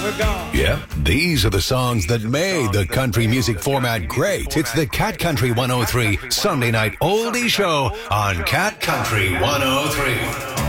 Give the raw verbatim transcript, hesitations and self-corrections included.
Yep, these are the songs that made the country music format great. It's the Cat Country one oh three Sunday Night Oldie Show on Cat Country one oh three.